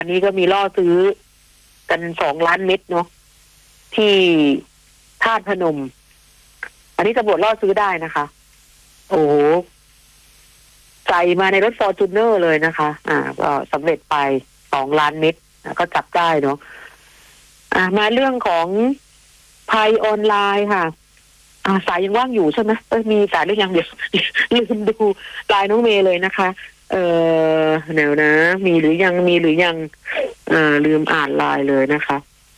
อันนี้ก็มีล่อซื้อกัน2 ล้านเม็ดเนาะที่ธาตุพนมอันนี้ตำรวจล่อซื้อได้นะคะโอ้โหใส่มาในรถฟอร์จูเนอร์เลยนะคะก็สำเร็จไป2 ล้านเม็ดก็จับได้เนาะมาเรื่องของภัยออนไลน์ค่ะสายยังว่างอยู่ใช่ไหมมีสายหรือยังเดี๋ยวลืมดูไลน์น้องเมย์เลยนะคะเดี๋ยวนะมีหรือยังลืมอ่านไลน์เลยนะคะ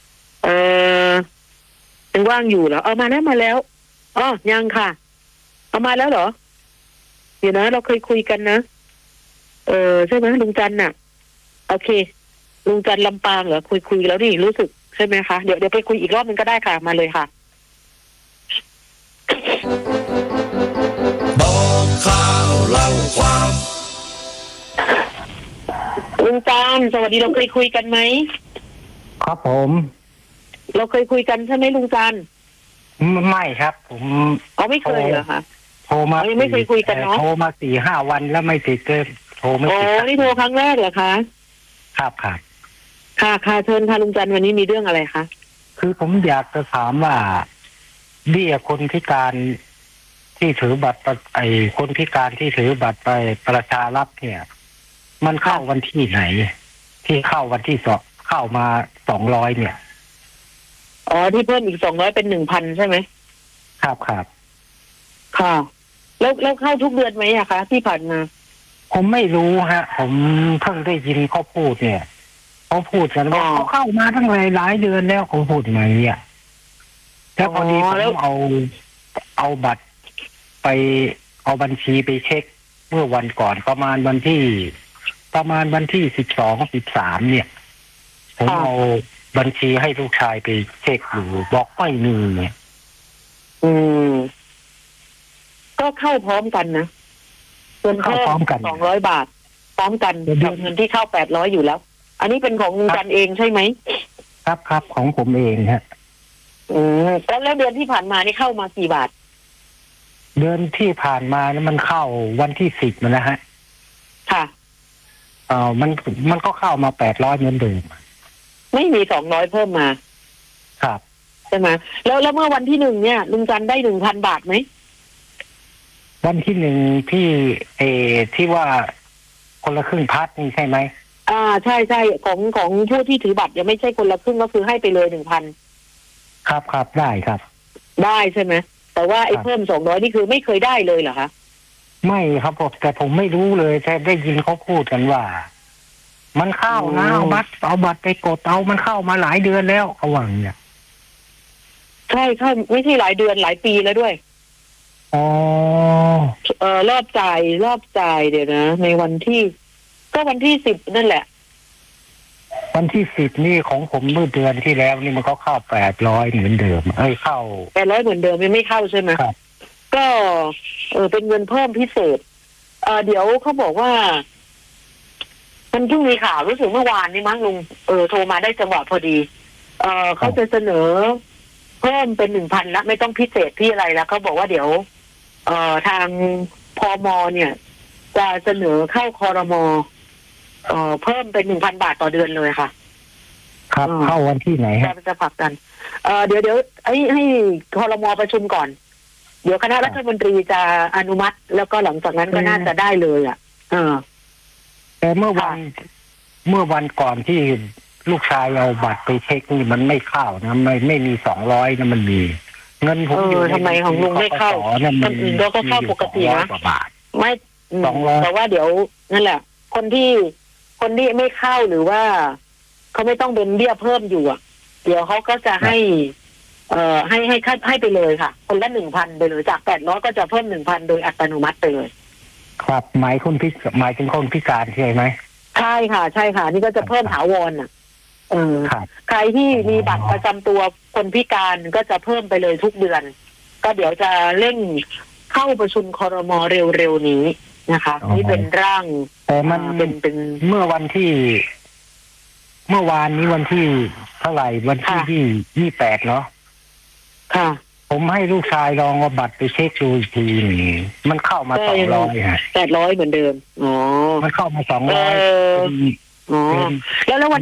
ยังว่างอยู่เหรอเอามาแล้วยังค่ะเอามาแล้วเหรอเดี๋ยวนะเราเคยคุยกันนะใช่ไหมลุงจันน่ะโอเคลุงจันลำปางเหรอคุยแล้วนี่รู้สึกใช่ไหมคะเดี๋ยวไปคุยอีกรอบนึงก็ได้ค่ะมาเลยค่ะบอกข่าวเล่าความลุงจันสวัสดีเราเคยคุยกันไหมครับผมเราเคยคุยกันใช่ไหมลุงจันไม่ครับผมไม่เคยเหรอคะโทรมายังไม่เคยคุยกันเนาะโทรมา4-5 วันแล้วไม่ติดเลยโทรไม่ติดนี่โทรครั้งแรกเหรอคะครับค่ะเชิญค่ะลุงจันวันนี้มีเรื่องอะไรคะคือผมอยากจะถามว่าเบี้ยคนพิการที่ถือบัตรคนพิการที่ถือบัตรไปประชารัฐเนี่ยมันเข้าวันที่ไหนที่เข้าวันที่เข้ามา200เนี่ยที่เพิ่มอีก200เป็น 1,000 ใช่ไหมครับค่ะแล้วเข้าทุกเดือนไหมอะคะที่ผ่านมาผมไม่รู้ฮะผมเพิ่งได้ยินเขาพูดเนี่ยเขาพูดกันว่าเขาเข้ามาตั้งหลายเดือนแล้วเขาพูดมาเนี่ยแล้วพอดีผมเอาบัตรไปเอาบัญชีไปเช็คเมื่อวันก่อนประมาณวันที่12-13เนี่ยผมเอาบัญชีให้ลูกชายไปเช็คอยู่บอกไม่มีเนี่ยก็เข้าพร้อมกันนะเงินเข้าพร้อมกัน200 บาทพร้อมกันกับเงินที่เข้า800อยู่แล้วอันนี้เป็นของลุงจันเองใช่ไหมครับของผมเองฮะแล้วเดือนที่ผ่านมานี่เข้ามากี่บาทเดือนที่ผ่านมานี่มันเข้าวันที่10นะฮะค่ะมันก็เข้ามา800เหมือนเดิมไม่มี200เพิ่มมาครับใช่ไหมแล้วเมื่อวันที่1เนี่ยลุงจันได้ 1,000 บาทไหมวันที่1ที่ว่าคนละครึ่งพัดนี่ใช่ไหมใช่ของผู้ที่ถือบัตรยังไม่ใช่คนละครึ่งก็คือให้ไปเลย 1,000 ครับได้ครับได้ใช่ไหมแต่ว่าไอ้เพิ่ม200นี่คือไม่เคยได้เลยเหรอคะไม่ครับแต่ผมไม่รู้เลยแต่ได้ยินเขาพูดกันว่ามันเข้านะเอาบัตรไปกดเอามันเข้ามาหลายเดือนแล้วเขาว่าอย่างเงี้ยใช่ไม่ใช่หลายเดือนหลายปีแล้วด้วยรอบจ่ายเดี๋ยวนะในวันที่10นั่นแหละวันที่10นี่ของผมเมื่อเดือนที่แล้วนี่มันก็เข้า800เหมือนเดิมเข้า 800เหมือนเดิมไม่เข้าใช่ไหมครับก็เป็นเงินเพิ่มพิเศษเดี๋ยวเขาบอกว่ามันเพิ่งมีข่าวรู้สึกเมื่อวานนี้มั้งลุงโทรมาได้จังหวะพอดีเขาจะเสนอเพิ่มเป็น 1,000ละไม่ต้องพิเศษที่อะไรแล้วเขาบอกว่าเดี๋ยวทางพม.เนี่ยจะเสนอเข้าครม.เพิ่มเป็น 1,000 บาทต่อเดือนเลยค่ะครับเข้าวันที่ไหนฮะจะผลักดันเดี๋ยวให้ครม.ประชุมก่อนเดี๋ยวคณะรัฐมนตรีจะอนุมัติแล้วก็หลังจากนั้นก็น่าจะได้เลยแต่เมื่อวันก่อนที่ลูกชายเอาบัตรไปเช็คนี่มันไม่เข้านะไม่มี200นะมันมีเงินผมอยู่ทำไมของลุงไม่เข้าคนอื่นก็เข้าปกตินะไม่แต่ว่าเดี๋ยวนั่นแหละคนที่ไม่เข้าหรือว่าเขาไม่ต้องเป็นเบี้ยเพิ่มอยู่เดี๋ยวเขาก็จะให้ไปเลยค่ะคนละ 1,000 ไปเลยจาก800ก็จะเพิ่ม 1,000 โดยอัตโนมัติไปเลยครับหมายถึงคนพิการใช่ไหมใช่ค่ะนี่ก็จะเพิ่มถาวรใครที่มีบัตรประจำตัวคนพิการก็จะเพิ่มไปเลยทุกเดือนก็เดี๋ยวจะเร่งเข้าประชุมครม.เร็วๆนี้นะคะนี่เป็นร่างแต่มันเป็นเมื่อวานนี้วันที่เท่าไหร่วันที่28เนาะค่ะผมให้ลูกชายลองเอาบัตรไปเช็คดูอีกทีมันเข้ามา200ฮะ 800เหมือนเดิมมันเข้ามา200 อ๋อแล้ววัน